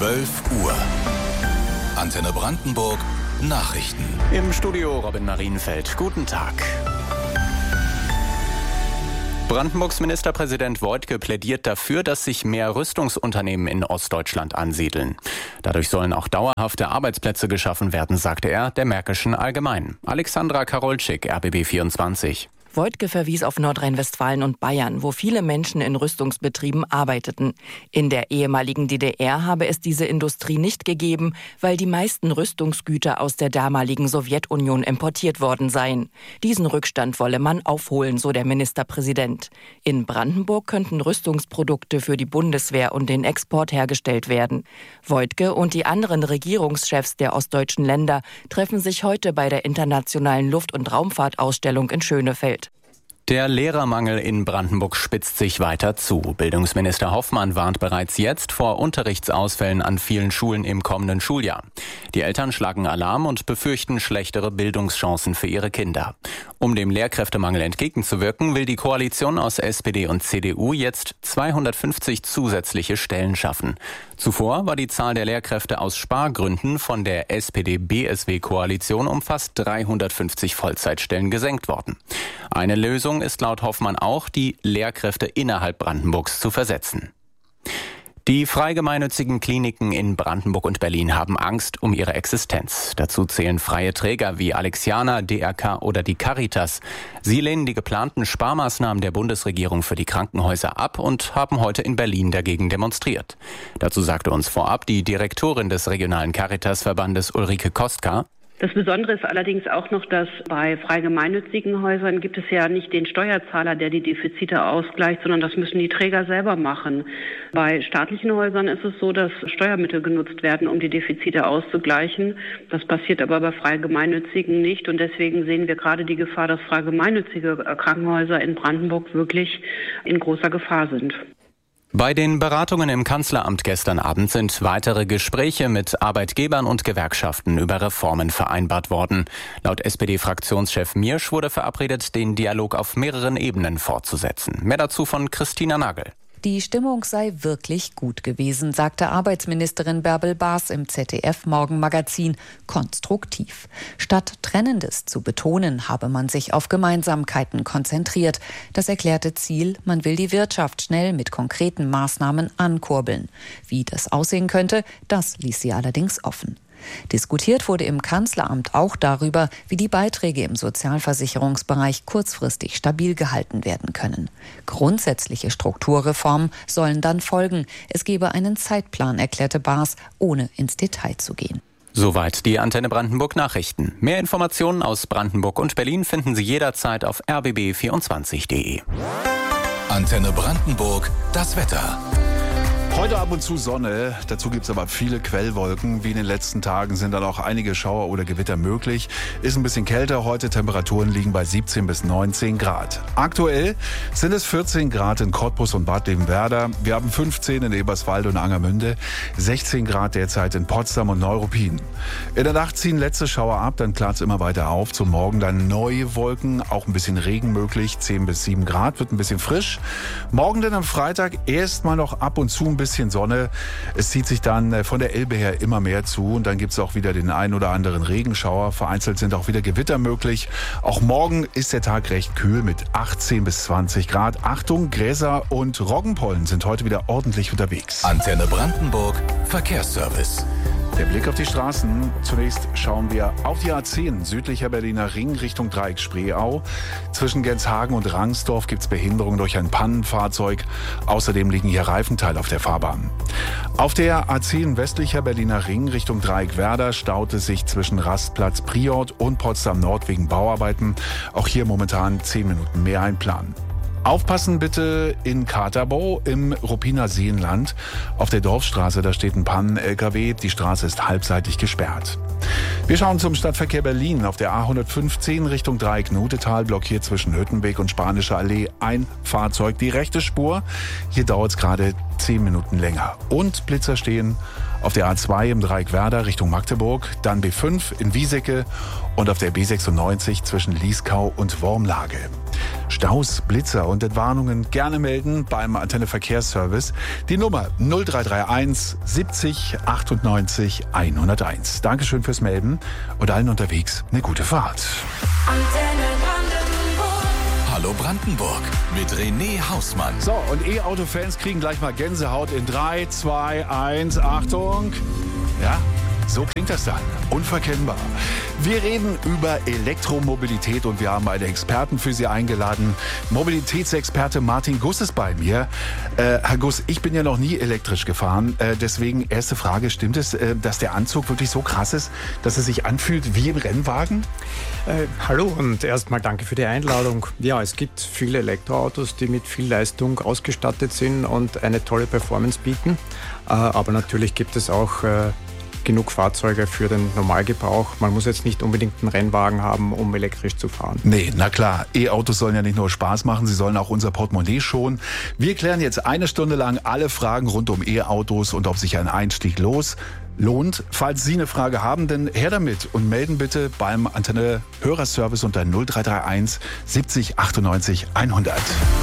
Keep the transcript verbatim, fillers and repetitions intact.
zwölf Uhr. Antenne Brandenburg Nachrichten. Im Studio Robin Marienfeld. Guten Tag. Brandenburgs Ministerpräsident Woidke plädiert dafür, dass sich mehr Rüstungsunternehmen in Ostdeutschland ansiedeln. Dadurch sollen auch dauerhafte Arbeitsplätze geschaffen werden, sagte er der Märkischen Allgemeinen. Alexandra Karolczyk, R B B vierundzwanzig. Woidke verwies auf Nordrhein-Westfalen und Bayern, wo viele Menschen in Rüstungsbetrieben arbeiteten. In der ehemaligen D D R habe es diese Industrie nicht gegeben, weil die meisten Rüstungsgüter aus der damaligen Sowjetunion importiert worden seien. Diesen Rückstand wolle man aufholen, so der Ministerpräsident. In Brandenburg könnten Rüstungsprodukte für die Bundeswehr und den Export hergestellt werden. Woidke und die anderen Regierungschefs der ostdeutschen Länder treffen sich heute bei der Internationalen Luft- und Raumfahrtausstellung in Schönefeld. Der Lehrermangel in Brandenburg spitzt sich weiter zu. Bildungsminister Hoffmann warnt bereits jetzt vor Unterrichtsausfällen an vielen Schulen im kommenden Schuljahr. Die Eltern schlagen Alarm und befürchten schlechtere Bildungschancen für ihre Kinder. Um dem Lehrkräftemangel entgegenzuwirken, will die Koalition aus S P D und C D U jetzt zweihundertfünfzig zusätzliche Stellen schaffen. Zuvor war die Zahl der Lehrkräfte aus Spargründen von der S P D-B S W-Koalition um fast dreihundertfünfzig Vollzeitstellen gesenkt worden. Eine Lösung ist laut Hoffmann auch, die Lehrkräfte innerhalb Brandenburgs zu versetzen. Die freigemeinnützigen Kliniken in Brandenburg und Berlin haben Angst um ihre Existenz. Dazu zählen freie Träger wie Alexianer, D R K oder die Caritas. Sie lehnen die geplanten Sparmaßnahmen der Bundesregierung für die Krankenhäuser ab und haben heute in Berlin dagegen demonstriert. Dazu sagte uns vorab die Direktorin des regionalen Caritas-Verbandes Ulrike Kostka. Das Besondere ist allerdings auch noch, dass bei frei gemeinnützigen Häusern gibt es ja nicht den Steuerzahler, der die Defizite ausgleicht, sondern das müssen die Träger selber machen. Bei staatlichen Häusern ist es so, dass Steuermittel genutzt werden, um die Defizite auszugleichen. Das passiert aber bei frei gemeinnützigen nicht und deswegen sehen wir gerade die Gefahr, dass frei gemeinnützige Krankenhäuser in Brandenburg wirklich in großer Gefahr sind. Bei den Beratungen im Kanzleramt gestern Abend sind weitere Gespräche mit Arbeitgebern und Gewerkschaften über Reformen vereinbart worden. Laut S P D-Fraktionschef Miersch wurde verabredet, den Dialog auf mehreren Ebenen fortzusetzen. Mehr dazu von Christina Nagel. Die Stimmung sei wirklich gut gewesen, sagte Arbeitsministerin Bärbel Baas im Z D F-Morgenmagazin. Konstruktiv. Statt Trennendes zu betonen, habe man sich auf Gemeinsamkeiten konzentriert. Das erklärte Ziel, man will die Wirtschaft schnell mit konkreten Maßnahmen ankurbeln. Wie das aussehen könnte, das ließ sie allerdings offen. Diskutiert wurde im Kanzleramt auch darüber, wie die Beiträge im Sozialversicherungsbereich kurzfristig stabil gehalten werden können. Grundsätzliche Strukturreformen sollen dann folgen. Es gebe einen Zeitplan, erklärte Baas, ohne ins Detail zu gehen. Soweit die Antenne Brandenburg Nachrichten. Mehr Informationen aus Brandenburg und Berlin finden Sie jederzeit auf r b b vierundzwanzig punkt d e. Antenne Brandenburg, das Wetter. Heute ab und zu Sonne, dazu gibt es aber viele Quellwolken. Wie in den letzten Tagen sind dann auch einige Schauer oder Gewitter möglich. Ist ein bisschen kälter heute, Temperaturen liegen bei siebzehn bis neunzehn Grad. Aktuell sind es vierzehn Grad in Cottbus und Bad Liebenwerda. Wir haben fünfzehn in Eberswalde und Angermünde, sechzehn Grad derzeit in Potsdam und Neuruppin. In der Nacht ziehen letzte Schauer ab, dann klart es immer weiter auf. Zum Morgen dann neue Wolken, auch ein bisschen Regen möglich, zehn bis sieben Grad, wird ein bisschen frisch. Morgen dann am Freitag erstmal noch ab und zu ein bisschen bisschen Sonne. Es zieht sich dann von der Elbe her immer mehr zu und dann gibt es auch wieder den einen oder anderen Regenschauer. Vereinzelt sind auch wieder Gewitter möglich. Auch morgen ist der Tag recht kühl mit achtzehn bis zwanzig Grad. Achtung, Gräser und Roggenpollen sind heute wieder ordentlich unterwegs. Antenne Brandenburg, Verkehrsservice. Der Blick auf die Straßen. Zunächst schauen wir auf die A zehn, südlicher Berliner Ring Richtung Dreieck Spreeau. Zwischen Genshagen und Rangsdorf gibt es Behinderungen durch ein Pannenfahrzeug. Außerdem liegen hier Reifenteile auf der Fahrbahn. Auf der A zehn westlicher Berliner Ring Richtung Dreieck Werder staut es sich zwischen Rastplatz Priort und Potsdam Nord wegen Bauarbeiten. Auch hier momentan zehn Minuten mehr einplanen. Aufpassen bitte in Katerbau im Ruppiner Seenland. Auf der Dorfstraße, da steht ein Pannen-L K W. Die Straße ist halbseitig gesperrt. Wir schauen zum Stadtverkehr Berlin. Auf der A hundertfünfzehn Richtung Dreieck Nutetal blockiert zwischen Hüttenweg und Spanische Allee ein Fahrzeug die rechte Spur. Hier dauert es gerade zehn Minuten länger. Und Blitzer stehen auf der A zwei im Dreieck Werder Richtung Magdeburg, dann B fünf in Wiesecke und auf der B sechsundneunzig zwischen Lieskau und Wormlage. Staus, Blitzer und Entwarnungen gerne melden beim Antenne Verkehrsservice. Die Nummer null drei drei eins siebzig achtundneunzig hunderteins. Dankeschön fürs Melden und allen unterwegs eine gute Fahrt. Antenne Brandenburg. Hallo Brandenburg mit René Hausmann. So, und E-Auto-Fans kriegen gleich mal Gänsehaut in drei, zwei, eins, Achtung. Ja, so klingt das dann. Unverkennbar. Wir reden über Elektromobilität und wir haben einen Experten für Sie eingeladen. Mobilitätsexperte Martin Guss ist bei mir. Äh, Herr Guss, ich bin ja noch nie elektrisch gefahren. Äh, deswegen erste Frage, stimmt es, äh, dass der Anzug wirklich so krass ist, dass es sich anfühlt wie im Rennwagen? Äh, hallo und erstmal danke für die Einladung. Ja, es gibt viele Elektroautos, die mit viel Leistung ausgestattet sind und eine tolle Performance bieten. Äh, aber natürlich gibt es auch äh, genug Fahrzeuge für den Normalgebrauch. Man muss jetzt nicht unbedingt einen Rennwagen haben, um elektrisch zu fahren. Nee, na klar. E-Autos sollen ja nicht nur Spaß machen, sie sollen auch unser Portemonnaie schonen. Wir klären jetzt eine Stunde lang alle Fragen rund um E-Autos und ob sich ein Einstieg los lohnt. Falls Sie eine Frage haben, dann her damit und melden bitte beim Antenne Hörerservice unter null drei drei eins siebzig achtundneunzig hundert.